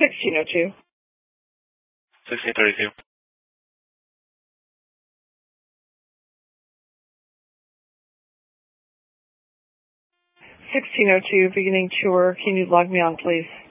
1602. 1632. Beginning tour. Can you log me on, please?